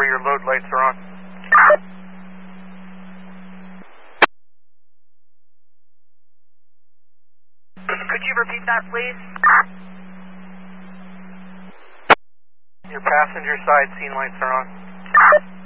4, your load lights are on. Could you repeat that, please? Your passenger side scene lights are on.